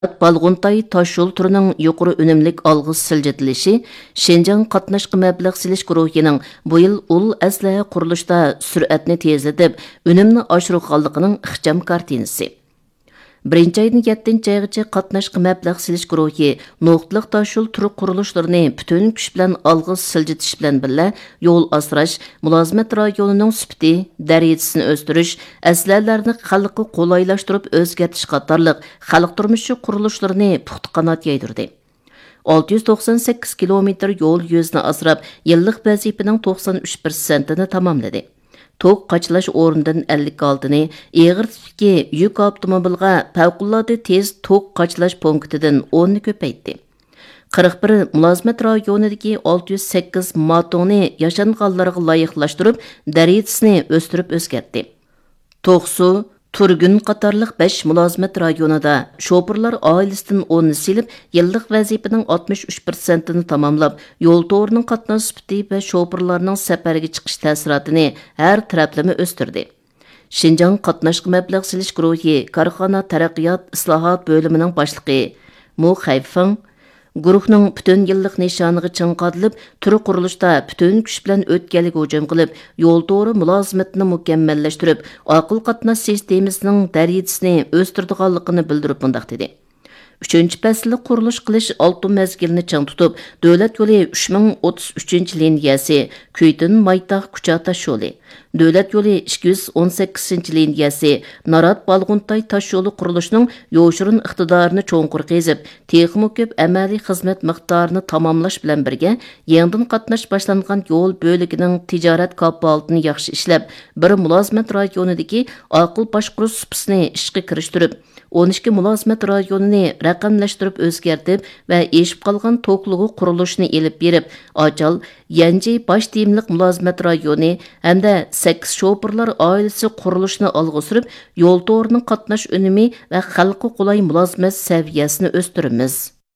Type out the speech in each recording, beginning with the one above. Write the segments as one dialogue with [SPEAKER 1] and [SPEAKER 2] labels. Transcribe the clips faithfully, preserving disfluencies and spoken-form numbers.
[SPEAKER 1] Balğuntay taş yol türünün yuqori önümlük algı siljitilishi Şinjan qatnaşqı məbləğ silish guruhining bu yil ul əsliha qurilishda sur'atni tezlatib, önümni oshirganligining ixcham kartinasi. Birinchi aydan yettinchi aygacha qatnaşqı məbləğ silish guruhi nuqtaliq taş yol turi qurilishlarini butun kuch bilan algı siljitish bilan birga yo'l asrash, mulozimat rayonining sifati, darajasini o'stirish, aslarlarni xalqqa qulaylashtirib o'zgartish qatorliq xalq turmushi qurilishlarini puxta qanot yaydirdi. olti yuz to'qson sakkiz kilometr yo'l yuzini asrab, yillik vazifaning to'qson uch prosentini tamomladi. Tok qaçlash o'rnidan ellik oltini, eg'ir tipdagi yuk avtomobilga favqulodda tez tok qaçlash punktidan o'nni ko'paytdi. qirq bir mulozimat rayonidagi olti yuz sakkiz matoni yashanganlarga loyiqlashtirib, darajasini o'stirib o'zgartdi. To'qsu, Turgun qatorliq besh mulozimat rayonida shoferlar oilasidan o'nni silib, yillik vazifaning oltmish uch prosentini tamomlab, yo'l to'rining qatnash sifati va shoferlarning safarga chiqish ta'sirotini har taraflama o'stirdi. Şinjan qatnaşqı məbləğ silish guruhi Korxona taraqqiyot islohot bo'limining boshlig'i Mu Xayfeng guruhning butun yillik nishoniga chingqadilib, turi qurilishda butun kuch bilan o'tganligiga hujum qilib, yo'l to'ri mulozimatini mukammallashtirib, aql qatnash sistemasining darajasini o'stirdiganligini bildirib bundaq dedi. uchinchi faslda qurilish qilish oltin mezgilni chang tutib, davlat yo'li uch ming o'ttiz uchinchi liniyasi, Kuytin Maytaq Kuchatash yo'li, davlat yo'li ikki yuz o'n sakkizinchi liniyasi, Narat Balğuntay tash yo'li qurilishining yo'shirin iqtidorini cho'nqur qezib, texmo ko'p amaliy xizmat miqdorini tamomlash bilan birga, yangidan qatnash boshlangan yo'l bo'ligining tijorat kafolatini yaxshi ishlab, bir mulozimat rayonidagi aql boshqarish supasini ishga kirishtirib, o'n ikki mulozimat rayonini raqamlashtirib o'zgartib va eshib qolgan to'qlig'i qurilishini elib berib, Ochal, Yanji bosh tiyimliq mulozimat rayoni hamda sakkiz shoferlar oilasi qurilishini olg'a surib, yo'l to'rining qatnash unumi va xalqqa qulay mulozimat saviyasini o'stiramiz.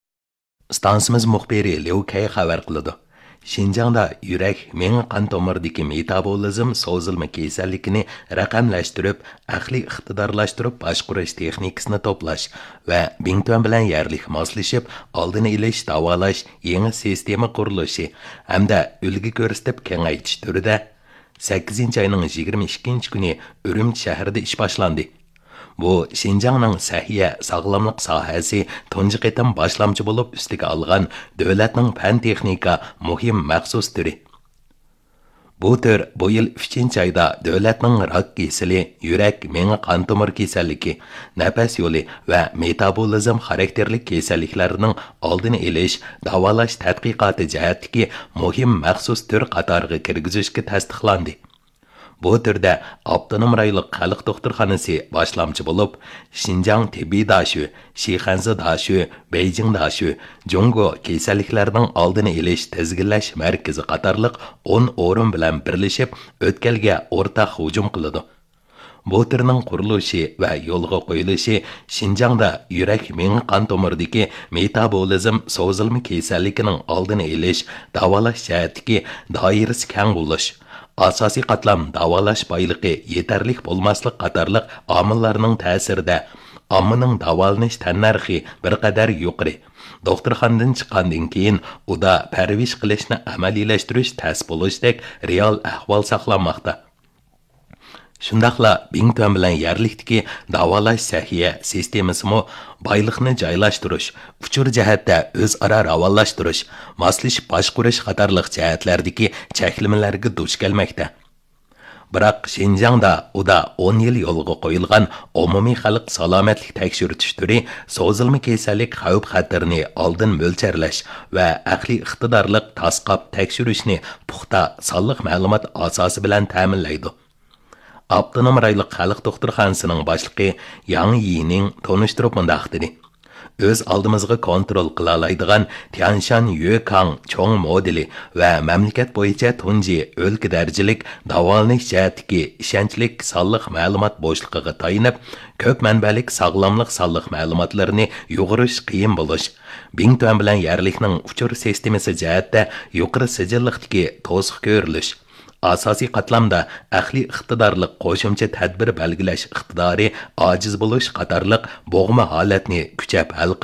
[SPEAKER 2] Stansimiz muxbiri Liu Kay xabar qiladi. Şinjangda yurak, meni qon tomiridagi metabolizm so'zilma kasalligini raqamlashtirib, aqliy iqtidorlashtirib boshqarish texnikasini to'plash va Bingtuan bilan yarlik moslashib, oldini olish, davolash yangi sistema qurilishi hamda ulgi ko'rsatib kengaytirish turida sakkizinchi ayning yigirma ikkinchi kuni Urumchi shahrida ish boshlandi. Bu Şinjanning sahiya sog'lomlik sohasi tunji qitim boshlamchi bo'lib ustiga olgan davlatning fan texnika muhim maxsus turi. Bu tür bu yil uchinchi oyda davlatning rak kasali, yurak, meni qon tomir kasalligi, nafas yo'li va metabolizm xarakterli kasalliklarining oldini olish, davolash tadqiqoti jihatdagi muhim maxsus tur qatoriga kirgizishga tasdiqlandi. Bu türdə Avtonom rayonluq xalq doktorxanası başlamçı bo'lib, Şinjan tibbiy daşı, Şixanzi daşı, Beijing daşı, Jongo kasalliklarning oldini olish tizginlash markazi qatorliq o'n o'rin bilan birlashib, o'tkalga o'rtaq hujum qiladi. Bu turning qurilishi va yo'lga qo'yilishi Şinjangda yurak, meni qon tomiridagi metabolizm so'zilma kasalligining oldini olish, davolash jihatdagi doirasi keng bo'lish, asosiy qatlam davolash boyligi yetarlik bo'lmaslik qatorliq omillarning ta'sirida ommaning davolanish tannarxi bir qadar yuqori. Doktorxonadan chiqqandan keyin uda parvish qilishni amaliylashtirish tas bo'lishdek real ahvol saqlanmoqda. Shundaqla Bingtuan bilan yarlikdagi davolash sahiya sistemasimi boyliqni joylashtirish, uchur jihatda o'zaro ravollashtirish, moslashib boshqarish qatorliq jihatlardagi cheklamalarga duch kelmoqda. Biroq Şinjangda uda o'n yil yo'lga qo'yilgan umumiy xalq salomatlik tekshirtish turi so'zilma kasallik xavf xatarni oldin mo'lcharlash va aqliy iqtidorliq tasqab tekshirishni puxta sonliq ma'lumot asosi bilan ta'minlaydi. Avtonom rayonluq xalq doktorxonasining boshlig'i Yang Yining tonishtirib mundaq dedi. Öz aldımızga kontrol qılalaydigan Tianshan Yuekang cho'ng modeli va mamlakat bo'yicha tunji o'lka darajalik davolanish jihatdagi ishonchlik sonliq ma'lumot bo'shligiga tayinib, ko'p manbalik sog'lomlik sonliq ma'lumotlarini yug'irish qiyin bo'lish, Bingtuan bilan yarlikning uchur sistemasi jihatda yuqori sijilliqdagi to'siq ko'rilish, asosiy qatlamda aqliy iqtidorlik qo'shimcha tadbir belgilash iqtidori ojiz bo'lish qatorliq bo'g'ma holatni kuchab hal